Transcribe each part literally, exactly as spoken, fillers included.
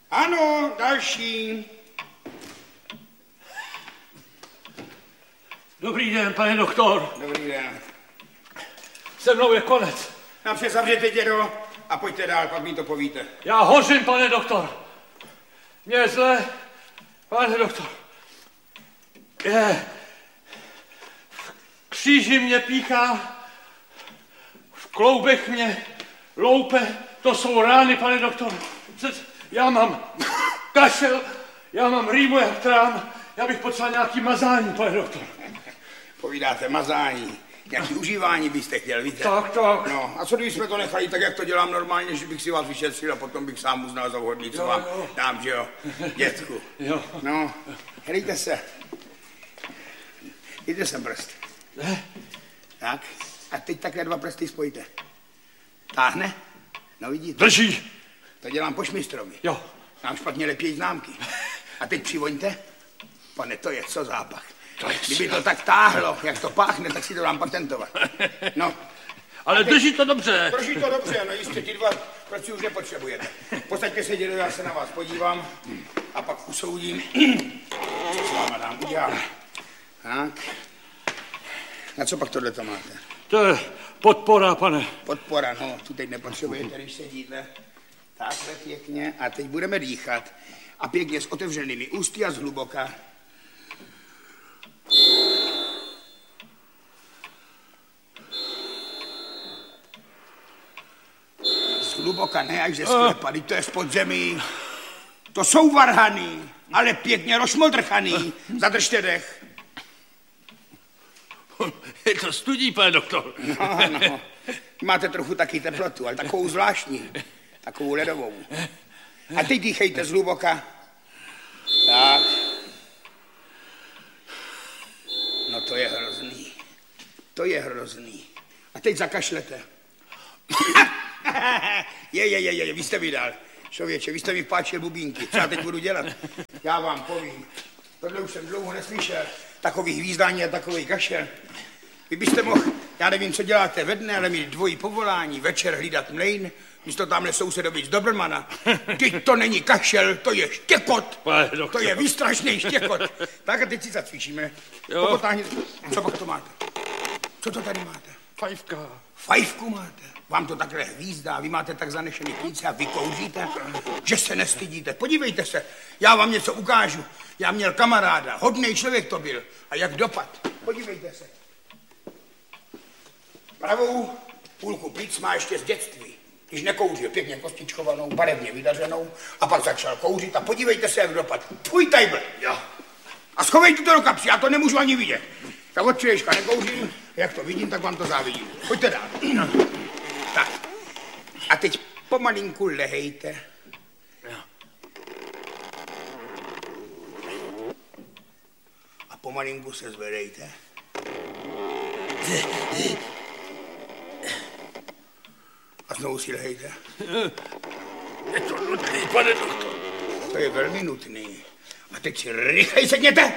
Ano, další. Dobrý den, pane doktor. Dobrý den. Se mnou je konec. Nám se zavřete, dědo, a pojďte dál, pak mi to povíte. Já hořím, pane doktor. Mně je zle, pane doktor. Je. V kříži mě píchá, v kloubech mě loupe, to jsou rány, pane doktor. Já mám kašel, já mám rýmu jak trám, já bych potřeboval nějaký mazání, pane doktor. Povídáte mazání, nějaký užívání byste chtěl, víte? Tak, tak. No, a co když jsme to nechali tak, jak to dělám normálně, že bych si vás vyšetřil a potom bych sám uznal za vhodný, co jo, vám jo. dám, že jo, dětku. Jo. No, hlejte se. Jdete sem prst. Ne. Tak, a teď takhle dva prsty spojte. Táhne? No vidíte. Drží. To dělám po šmistrovi. Jo. Nám špatně lepějí známky. A teď přivoňte. Pane, to je co zápach. To je Kdyby to tak táhlo, jak to páchne, tak si to dám patentovat. No. Ale teď, drží to dobře. Drží to dobře, no jistě, ty dva prostě už nepotřebujete. Posaďte se, dědo, já se na vás podívám a pak usoudím, co s váma dám udělat. Tak. Na co pak tohleto máte? To je podpora, pane. Podpora, no, tu teď nepotřebujete, když sedíte. Takhle pěkně a teď budeme dýchat. A pěkně s otevřenými ústy a zhluboka. Zhluboka, ne až ze sklepa, to je z podzemí. To jsou varhany, ale pěkně rozmodrchaný. Zadržte dech. Je to studí, pane doktor. No, no. Máte trochu taky teplotu, ale takovou zvláštní. Takovou ledovou. A teď dýchejte zhluboka. Tak. No to je hrozný. To je hrozný. A teď zakašlete. je, je, je, je, vy jste mi dal. Člověče, vy jste mi vpáčil bubínky. Co já teď budu dělat? Já vám povím. Tohle už jsem dlouho neslyšel. Takový hvízdání a takový kašel. Vy byste mohl, já nevím, co děláte ve dne, ale mít dvojí povolání, večer hlídat mlejn, místo tamhle sousedovi z Dobrmana. Teď to není kašel, to je štěkot. To je výstrašný štěkot. Tak a teď si zacvičíme. Popotáhněte. Co pak to máte? Co to tady máte? Fajfka. Fajfku máte? Vám to takhle hvízdá, vy máte tak zanešený klíce a vy kouříte, že se nestydíte. Podívejte se, já vám něco ukážu. Já měl kamaráda, hodnej člověk to byl. A jak dopad? Podívejte se. Pravou půlku plic má ještě z dětství. Když nekouřil, pěkně kostičkovanou, barevně vydařenou, a pak začal kouřit a podívejte se, jak dopad. Tvůj tajbl. Jo. A schovejte to do kapsy, já to nemůžu ani vidět. Tak od včerejška nekouřím, jak to vidím, tak vám to závidím. Pojďte dál. No. Tak. A teď pomalinku lehejte. Jo. A pomalinku se zvedejte. A znovu si lehejte. Je to nutný, pane doktor. To je velmi nutný. A teď si rychlej sedněte.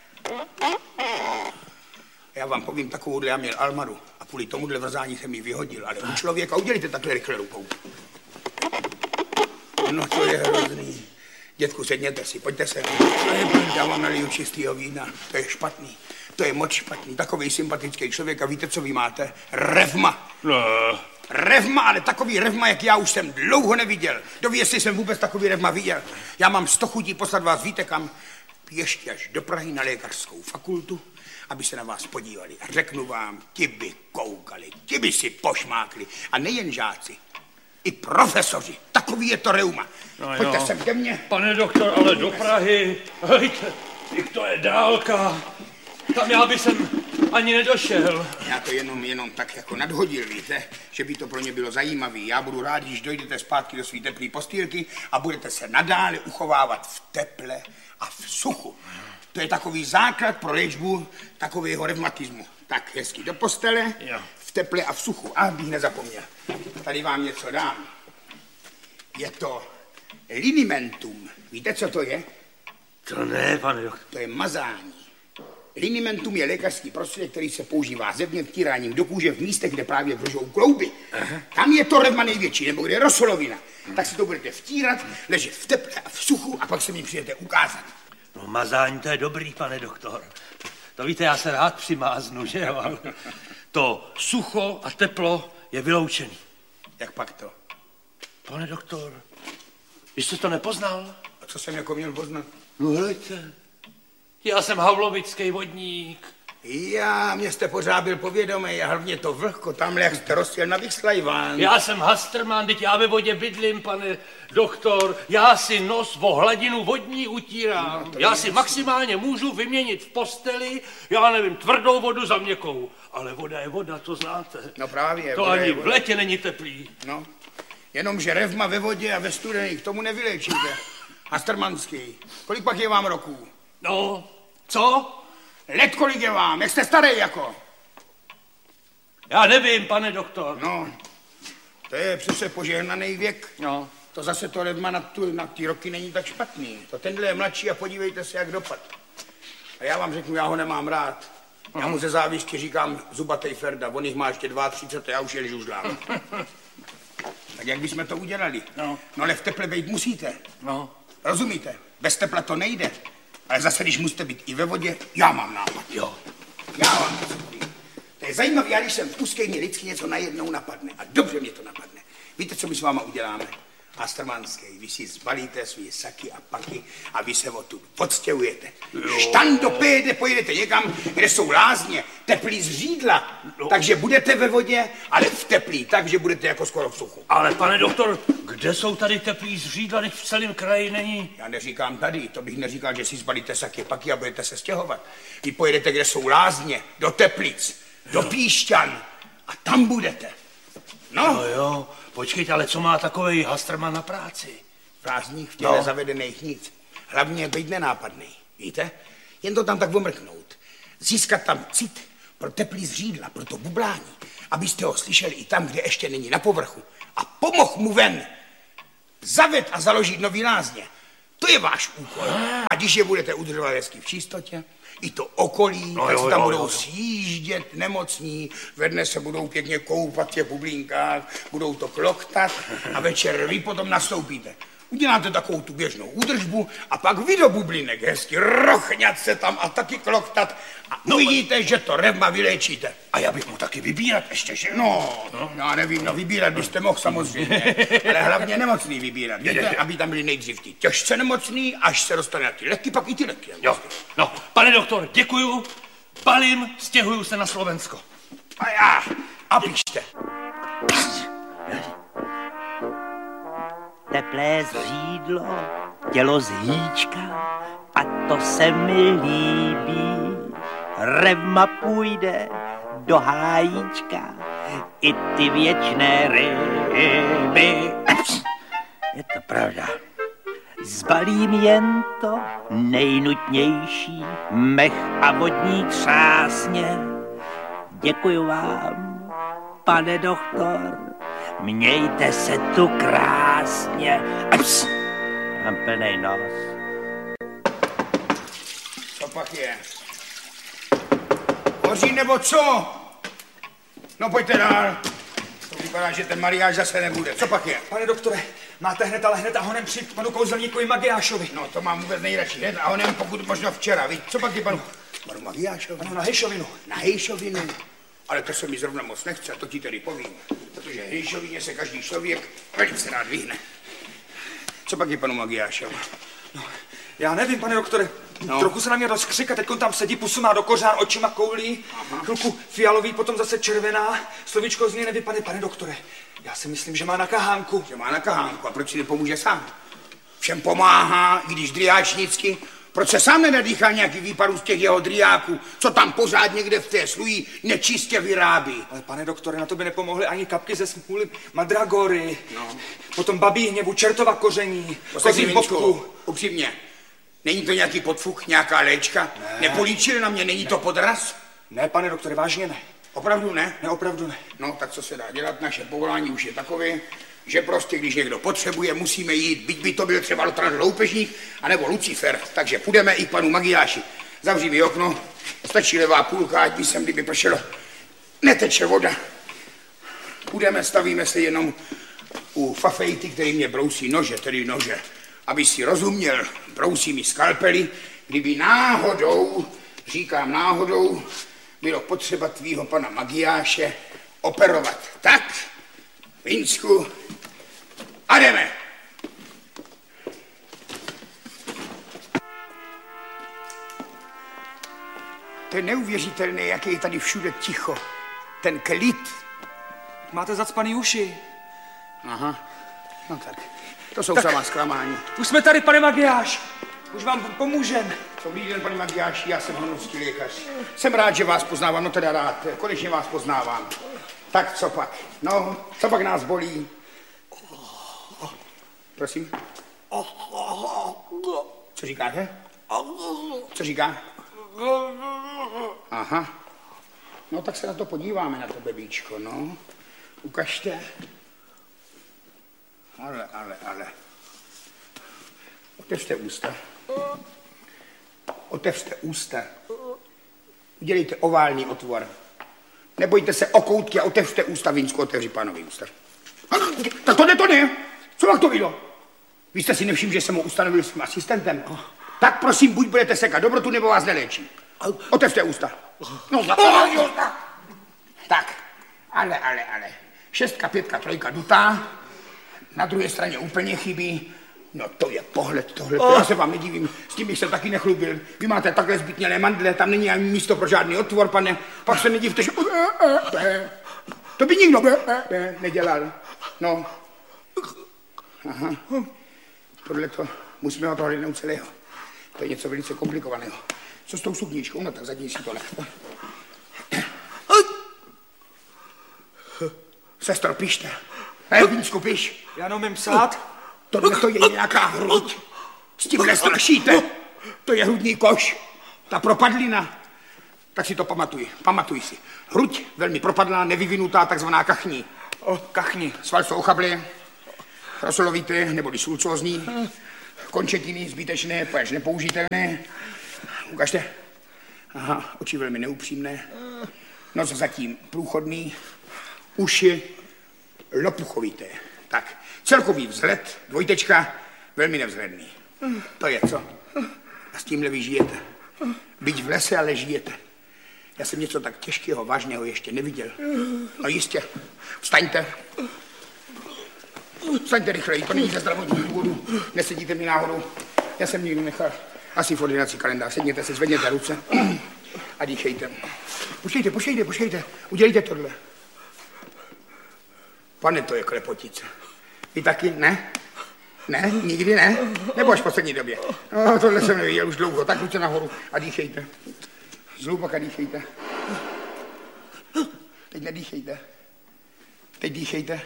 Já vám povím takovouhle, já měl Almaru a kvůli tomuhle vrzání jsem ji vyhodil, ale u člověka udělejte takhle rychle rukou. No to je hrozný. Dětku, sedněte si, pojďte se. Já vám naliju čistýho vína, to je špatný. To je moc špatný, takový sympatický člověk a víte, co vy máte? Revma. No. Revma, ale takový revma, jak já už jsem dlouho neviděl. Doví, jestli jsem vůbec takový revma viděl. Já mám sto chutí poslat vás, víte kam? Ještě až do Prahy na lékařskou fakultu, aby se na vás podívali. A řeknu vám, ti by koukali, ti by si pošmákli. A nejen žáci, i profesoři. Takový je to reuma. No pojďte jo. sem ke mně. Pane doktor, ale do Prahy. Hejte, to je dálka. Tam já bych sem ani nedošel. Já to jenom, jenom tak jako nadhodil, víte, že by to pro ně bylo zajímavý. Já budu rád, když dojdete zpátky do své teplé postýlky a budete se nadále uchovávat v teple a v suchu. To je takový základ pro léčbu takového revmatismu. Tak hezky do postele, jo. v teple a v suchu. A bych nezapomněl. Tady vám něco dám. Je to linimentum. Víte, co to je? To ne, pane doktor. To je mazání. Linimentum je lékařský prostředek, který se používá zevně vtíráním do kůže v místech, kde právě vržou klouby. Aha. Tam je to revma největší, nebo kde je rosolovina. Hmm. Tak si to budete vtírat, ležet v teple a v suchu a pak se mi přijete ukázat. No mazání, to je dobrý, pane doktor. To víte, já se rád přimáznu, že jo? Ale to sucho a teplo je vyloučený. Jak pak to? Pane doktor, vy jste to nepoznal? A co jsem jako měl poznat? No hejte, já jsem havlovický vodník. Já, mě jste pořád byl povědomý a hlavně to vlhko, tamhle jak jste rozjel na Vyslajván. Já jsem Hasterman, teď já ve vodě bydlím, pane doktor. Já si nos o hladinu vodní utírám. No, já si maximálně můžu vyměnit v posteli, já nevím, tvrdou vodu za měkkou. Ale voda je voda, to znáte. No právě. To ani v létě není teplý. No, jenomže revma ve vodě a ve studený, k tomu nevyléčíte. Hastermanský, kolik pak je vám roků? No, co? Let kolik je vám, jak jste starý jako? Já nevím, pane doktor. No, to je přece požehnaný věk. No. To zase to revma na, tu, na ty roky není tak špatný. To tenhle je mladší a podívejte se, jak dopad. A já vám řeknu, já ho nemám rád. Já mu ze závisti říkám zubatej Ferda, on jich má ještě třicet dva, já už je žužlám. Tak jak bychom to udělali? No. No ale v teple být musíte. No. Rozumíte? Bez tepla to nejde. Ale zase, když musíte být i ve vodě, já mám nápad. Jo. Já vám to řeknu. To je zajímavé, já když jsem úzkej, mě vždycky něco najednou napadne. A dobře mě to napadne. Víte, co my s váma uděláme? Hastermanský, vy si zbalíte svý saky a paky a vy se odtud odstěhujete. Štando pojede, pojedete někam, kde jsou lázně, teplý zřídla, no. Takže budete ve vodě, ale v teplý, takže budete jako skoro v suchu. Ale pane doktor, kde jsou tady teplý zřídla, když v celém kraji není? Já neříkám tady, to bych neříkal, že si zbalíte saky, paky a budete se stěhovat. Vy pojedete, kde jsou lázně, do Teplic, do Píšťan a tam budete. No. No jo. Počkejte, ale co má takovej Hasterman na práci? Prázdných v těch no. nezavedených nic. Hlavně být nenápadný, víte? Jen to tam tak omrknout. Získat tam cit pro teplý zřídla, pro to bublání, abyste ho slyšeli i tam, kde ještě není na povrchu. A pomohl mu ven. Zaved a založit nový lázně. To je váš úkol. A když je budete udržovat hezky v čistotě, i to okolí, no, tak jo, se tam jo, budou jo. sjíždět nemocní, ve dne se budou pěkně koupat v těch bublinkách, budou to kloktat a večer vy potom nastoupíte. Uděláte takovou tu běžnou údržbu a pak vy do bublinek hezky rochňat se tam a taky kloktat a no, uvidíte, že to revma vyléčíte. A já bych mu taky vybírat ještě, že? No, no, já nevím, no vybírat byste mohl samozřejmě, ale hlavně nemocný vybírat, víte, aby tam byli nejdřív ti těžce nemocný, až se dostane na ty leky, pak i ty leky. Jo, no, pane doktor, děkuju, balím, stěhuju se na Slovensko. A já, a píšte. Teplé zřídlo, tělo z hýčka, a to se mi líbí. Revma půjde do hájíčka, i ty věčné ryby. Je to pravda. Zbalím jen to nejnutnější, mech a vodní třásně. Děkuju vám, pane doktor. Mějte se tu krásně. Aps, mám plnej nos. Co pak je? Hoří nebo co? No pojďte dál. To vypadá, že ten mariáš zase nebude. Co pak je? Pane doktore, máte hned, ale hned a honem přijít k panu kouzelníkovi Magiášovi. No to mám vůbec nejradši. Hned a honem, pokud možno včera. Víš, co pak je panu? Panu Magiášovi? Ano, na Hejšovinu. Na Hejšovinu? Ale to se mi zrovna moc nechce, to ti tedy povím. Protože Hejšovině se každý člověk velice rád vyhne. Co pak je panu Magiášovi? No, já nevím, pane doktore. No. Trochu se na mě rozkřik a teď tam sedí, pusu má do kořán, očima koulí. Aha. Chvilku fialový, potom zase červená. Slovíčko z něj nevypadne, pane doktore. Já si myslím, že má na kahánku. Že má na kahánku a proč si nepomůže sám? Všem pomáhá, i když driáčnicky. Proč se sám nenadýchá nějaký výparů z těch jeho driáků, co tam pořád někde v té sluji nečistě vyrábí? Ale pane doktore, na to by nepomohly ani kapky ze smůly madragory. No. Potom babí hněvu, čertova koření, kozí bobku. Upřímně, není to nějaký podfuk, nějaká léčka? Ne. Nepolíčili na mě, není to podraz? Ne, pane doktore, vážně ne. Opravdu ne? Ne, opravdu ne. No, tak co se dá dělat, naše povolání už je takové, že prostě, když někdo potřebuje, musíme jít, byť by to byl třeba Lotran Loupežník, anebo Lucifer, takže půjdeme i k panu Magiáši. Zavří mi okno, stačí levá půlka, ať mi sem, kdyby pršelo, neteče voda. Půjdeme, stavíme se jenom u fafejty, který mě brousí nože, tedy nože. Aby si rozuměl, brousí mi skalpely, kdyby náhodou, říkám náhodou, bylo potřeba tvýho pana Magiáše operovat. Tak, Vinsku, a jdeme. To je neuvěřitelné, jak je tady všude ticho. Ten klid. Máte zacpaný uši. Aha, no tak, to jsou tak, samá zklamání. Už jsme tady, pane Magiáš. Už vám pomůžem. Dobrý den, pane Magiáši, já jsem honovský lékař. Jsem rád, že vás poznávám, no teda rád, konečně vás poznávám. Tak co pak? No, co pak nás bolí? Prosím? Co říkáte? Co říká? Aha. No tak se na to podíváme, na to bebíčko, no. Ukažte. Ale, ale, ale. Otevřte ústa. Otevřte ústa. Udělejte oválný otvor. Nebojte se o koutky a otevřte ústa. Vinsku, otevři pánovi ústa. Tak to ne, to ne. Co vám to bylo? Vy jste si nevšiml, že jsem ho ustanovil svým asistentem? Tak prosím, buď budete sekat dobrotu, nebo vás neléčí. Otevřte ústa. No, ústa. Tak, ale, ale, ale. Šestka, pětka, trojka dutá. Na druhé straně úplně chybí. No to je pohled tohle, já se vám nedivím, s tím bych se taky nechlubil. Vy máte takhle zbytněné mandle, tam není ani místo pro žádný otvor, pane. Pak se nedivte, že... To by nikdo nedělal. No. Aha. Tohle to musíme ho tohle jenom celého. To je něco velice komplikovaného. Co s tou sukničkou? No tak zadní si to nechte. Sestro, pište. Ne, Vinsku, piš. Já neumím psát. Tohle to je nějaká hruď. S tímhle strašíte. To je hrudní koš. Ta propadlina. Tak si to pamatuj. Pamatuj si. Hruď velmi propadlá, nevyvinutá, takzvaná kachní. O, kachní. Svalstvo ochably, rosolovité, neboli sulcózní. Končetiny zbytečné, až nepoužitelné. Ukažte. Aha, oči velmi neupřímné. Nos zatím průchodný. Uši lopuchovité. Tak, celkový vzhled, dvojtečka, velmi nevzhledný. To je co? A s tímhle vy žijete. Byť v lese, ale žijete. Já jsem něco tak těžkého, vážného ještě neviděl. No jistě. Vstaňte. Vstaňte rychleji, to není ze zdravotních důvodů. Nesedíte mi náhodou. Já jsem nikdy nechal asi v ordinaci kalendář. Sedněte si, zvedněte ruce a dýchejte. Počkejte, počkejte, počkejte. Udělejte tohle. Pane, to je klepotice. Vy taky? Ne? Ne? Nikdy ne? Nebo až v poslední době? No, tohle jsem neviděl už dlouho. Tak ruce nahoru a dýchejte. Zhlubaka dýchejte. Teď nedýchejte. Teď dýchejte.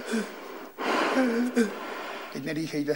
Teď nedýchejte.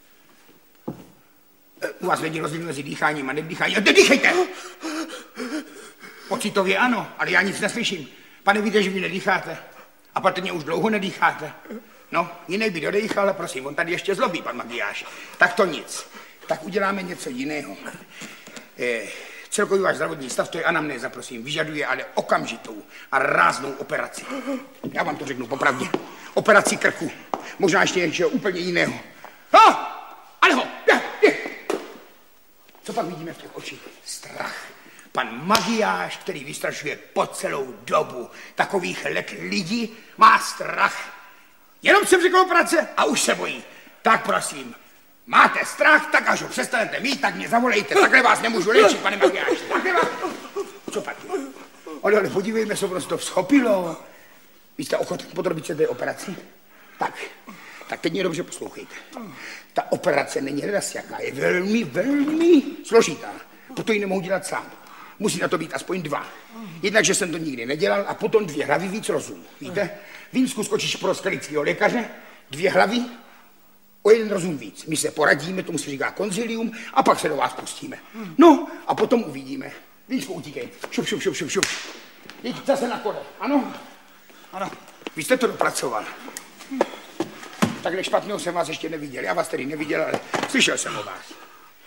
U vás není rozdíl mezi dýcháním a nedýcháním. A teď dýchejte! Pocitově ano, ale já nic neslyším. Pane, víte, že vy nedýcháte. A patrně už dlouho nedýcháte. No, jiný by dodejchal, ale prosím, on tady ještě zlobí, pan Magiáš. Tak to nic. Tak uděláme něco jiného. Eh, celkový váš zdravotní stav, to je anamnéza, prosím, vyžaduje ale okamžitou a ráznou operaci. Já vám to řeknu popravdě. Operaci krku. Možná ještě něčeho úplně jiného. No, ale ho, běh, běh. Co pak vidíme v těch očích? Strach. Pan Magiáš, který vystrašuje po celou dobu takových let lidí, má strach. Jenom jsem řekl operace a už se bojí. Tak prosím, máte strach, tak až ho přestanete mít, tak mě zavolejte. Takhle vás nemůžu léčit, pane Magiáš. Takhle vás... Co pak? Ale, ale podívejme se, ono se to schopilo. Vy jste ochoten podrobit se té operaci? Tak, tak teď mě dobře poslouchejte. Ta operace není hledas jaká, je velmi, velmi složitá. Proto ji nemohu dělat sám. Musí na to být aspoň dva. Jednak, že jsem to nikdy nedělal a potom dvě hlavy víc rozum. Víte? Vinsku skočíš pro skalického lékaře, dvě hlavy, o jeden rozum víc. My se poradíme, tomu se říká konzilium a pak se do vás pustíme. No a potom uvidíme. Vinsku, utíkej. Šup, šup, šup, šup, šup. Jď zase na kole. Ano? Ano. Vy jste to dopracoval. Takhle špatného jsem vás ještě neviděl. Já vás tedy neviděl, ale slyšel jsem o vás.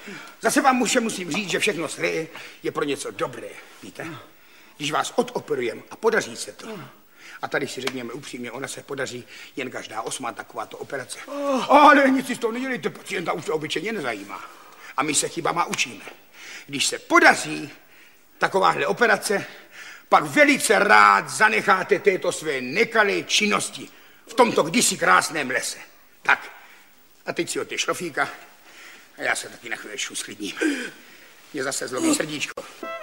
Zase vám muže musím říct, že všechno zlé je pro něco dobré, víte? Když vás odoperujeme a podaří se to, a tady si řekněme upřímně, ona se podaří jen každá osmá takováto operace. Ale nic si z toho nedělejte, pacienta už to obyčejně nezajímá. A my se chybama učíme. Když se podaří takováhle operace, pak velice rád zanecháte této své nekalé činnosti v tomto kdysi krásném lese. Tak, a teď si od té šlofíka a já se taky na chvíli sklidním. Mě zase zlomí srdíčko.